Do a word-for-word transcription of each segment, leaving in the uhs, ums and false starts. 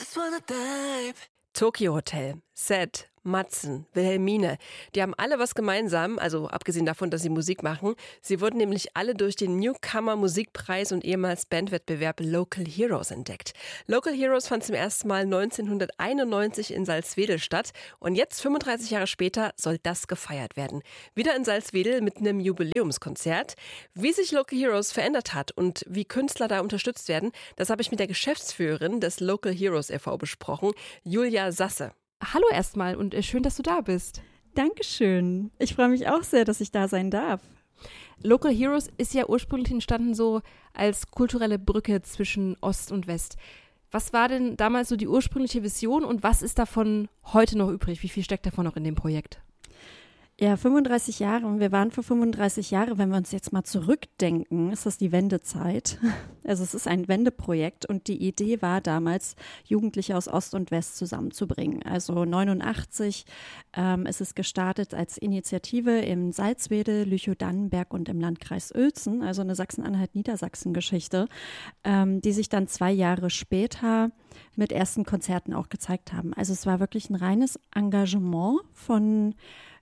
just wanna dive. Tokyo Hotel, Seth, Matzen, Wilhelmine, die haben alle was gemeinsam, also abgesehen davon, dass sie Musik machen. Sie wurden nämlich alle durch den Newcomer Musikpreis und ehemals Bandwettbewerb Local Heroes entdeckt. Local Heroes fand zum ersten Mal neunzehnhunderteinundneunzig in Salzwedel statt und jetzt, fünfunddreißig Jahre später, soll das gefeiert werden. Wieder in Salzwedel mit einem Jubiläumskonzert. Wie sich Local Heroes verändert hat und wie Künstler da unterstützt werden, das habe ich mit der Geschäftsführerin des Local Heroes e V besprochen, Julia Sasse. Hallo erstmal und schön, dass du da bist. Dankeschön. Ich freue mich auch sehr, dass ich da sein darf. Local Heroes ist ja ursprünglich entstanden so als kulturelle Brücke zwischen Ost und West. Was war denn damals so die ursprüngliche Vision und was ist davon heute noch übrig? Wie viel steckt davon noch in dem Projekt? Ja, fünfunddreißig Jahre und wir waren vor fünfunddreißig Jahren, wenn wir uns jetzt mal zurückdenken, ist das die Wendezeit. Also es ist ein Wendeprojekt und die Idee war damals, Jugendliche aus Ost und West zusammenzubringen. Also neunundachtzig ähm, ist es gestartet als Initiative in Salzwedel, Lüchow-Dannenberg und im Landkreis Uelzen, also eine Sachsen-Anhalt-Niedersachsen-Geschichte, ähm, die sich dann zwei Jahre später mit ersten Konzerten auch gezeigt haben. Also es war wirklich ein reines Engagement von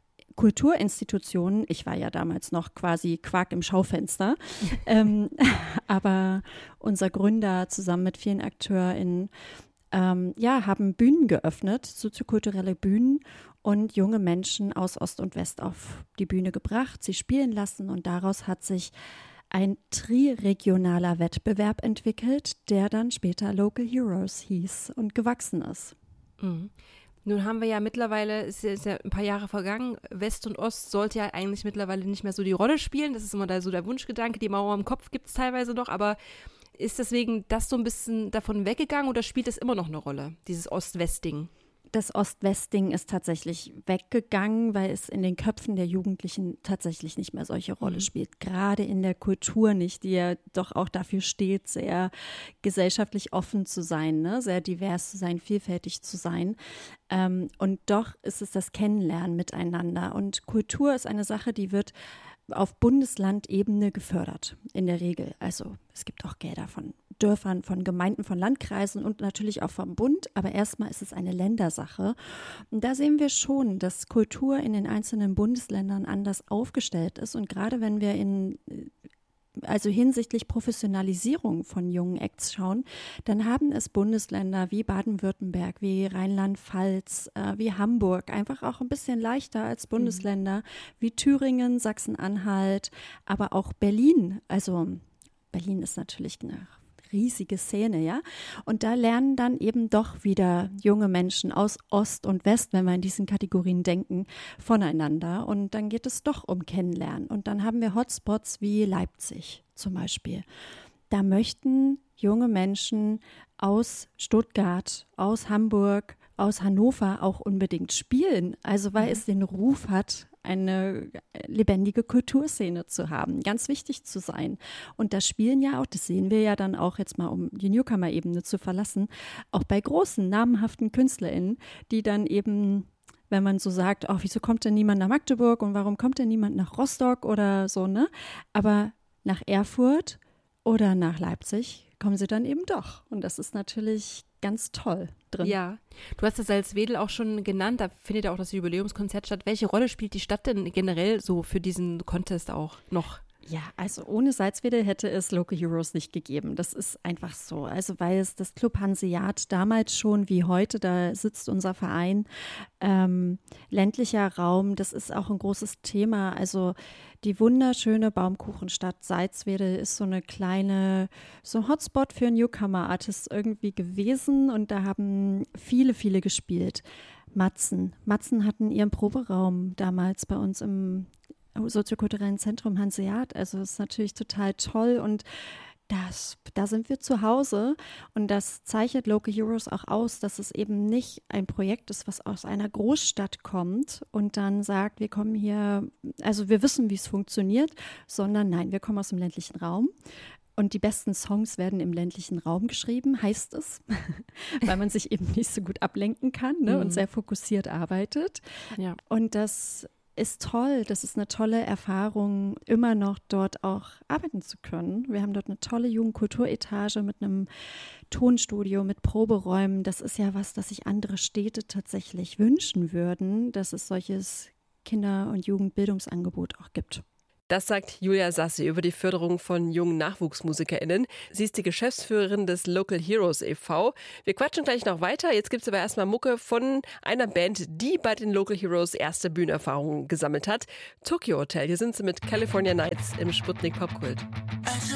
Kulturinstitutionen, ich war ja damals noch quasi Quark im Schaufenster, ähm, aber unser Gründer zusammen mit vielen AkteurInnen ähm, ja, haben Bühnen geöffnet, soziokulturelle Bühnen und junge Menschen aus Ost und West auf die Bühne gebracht, sie spielen lassen und daraus hat sich ein triregionaler Wettbewerb entwickelt, der dann später Local Heroes hieß und gewachsen ist. Mhm. Nun haben wir ja mittlerweile, es ist ja ein paar Jahre vergangen, West und Ost sollte ja eigentlich mittlerweile nicht mehr so die Rolle spielen. Das ist immer da so der Wunschgedanke, die Mauer im Kopf gibt es teilweise noch, aber ist deswegen das so ein bisschen davon weggegangen oder spielt es immer noch eine Rolle, dieses Ost-West-Ding? Das Ost-West-Ding ist tatsächlich weggegangen, weil es in den Köpfen der Jugendlichen tatsächlich nicht mehr solche Rolle mhm. spielt. Gerade in der Kultur nicht, die ja doch auch dafür steht, sehr gesellschaftlich offen zu sein, ne? Sehr divers zu sein, vielfältig zu sein. Ähm, und doch ist es das Kennenlernen miteinander. Und Kultur ist eine Sache, die wird auf Bundeslandebene gefördert, in der Regel. Also es gibt auch Gelder von Dörfern, von Gemeinden, von Landkreisen und natürlich auch vom Bund, aber erstmal ist es eine Ländersache. Und da sehen wir schon, dass Kultur in den einzelnen Bundesländern anders aufgestellt ist und gerade wenn wir in also hinsichtlich Professionalisierung von jungen Acts schauen, dann haben es Bundesländer wie Baden-Württemberg, wie Rheinland-Pfalz, äh, wie Hamburg einfach auch ein bisschen leichter als Bundesländer, mhm. wie Thüringen, Sachsen-Anhalt, aber auch Berlin. Also Berlin ist natürlich eine riesige Szene, ja. Und da lernen dann eben doch wieder junge Menschen aus Ost und West, wenn wir in diesen Kategorien denken, voneinander. Und dann geht es doch um Kennenlernen. Und dann haben wir Hotspots wie Leipzig zum Beispiel. Da möchten junge Menschen aus Stuttgart, aus Hamburg, aus Hannover auch unbedingt spielen. Also weil mhm. es den Ruf hat, eine lebendige Kulturszene zu haben, ganz wichtig zu sein. Und das spielen ja auch, das sehen wir ja dann auch jetzt mal, um die Newcomer-Ebene zu verlassen, auch bei großen, namhaften KünstlerInnen, die dann eben, wenn man so sagt, oh, wieso kommt denn niemand nach Magdeburg und warum kommt denn niemand nach Rostock oder so, ne? Aber nach Erfurt oder nach Leipzig kommen sie dann eben doch. Und das ist natürlich ganz toll drin. Ja, du hast das Salzwedel auch schon genannt, da findet ja auch das Jubiläumskonzert statt. Welche Rolle spielt die Stadt denn generell so für diesen Contest auch noch? Ja, also ohne Salzwedel hätte es Local Heroes nicht gegeben. Das ist einfach so. Also weil es das Club Hanseat damals schon wie heute, da sitzt unser Verein, ähm, ländlicher Raum, das ist auch ein großes Thema. Also die wunderschöne Baumkuchenstadt Salzwedel ist so eine kleine, so ein Hotspot für Newcomer-Artists irgendwie gewesen und da haben viele, viele gespielt. Matzen. Matzen hatten ihren Proberaum damals bei uns im soziokulturellen Zentrum Hanseat. Also das ist natürlich total toll und das, da sind wir zu Hause und das zeichnet Local Heroes auch aus, dass es eben nicht ein Projekt ist, was aus einer Großstadt kommt und dann sagt, wir kommen hier, also wir wissen, wie es funktioniert, sondern nein, wir kommen aus dem ländlichen Raum. Und die besten Songs werden im ländlichen Raum geschrieben, heißt es, weil man sich eben nicht so gut ablenken kann, ne, mhm. und sehr fokussiert arbeitet. Ja. Und das ist toll. Das ist eine tolle Erfahrung, immer noch dort auch arbeiten zu können. Wir haben dort eine tolle Jugendkulturetage mit einem Tonstudio, mit Proberäumen. Das ist ja was, das sich andere Städte tatsächlich wünschen würden, dass es solches Kinder- und Jugendbildungsangebot auch gibt. Das sagt Julia Sassi über die Förderung von jungen NachwuchsmusikerInnen. Sie ist die Geschäftsführerin des Local Heroes e V. Wir quatschen gleich noch weiter. Jetzt gibt es aber erstmal Mucke von einer Band, die bei den Local Heroes erste Bühnenerfahrungen gesammelt hat. Tokyo Hotel. Hier sind sie mit California Nights im Sputnik Popkult.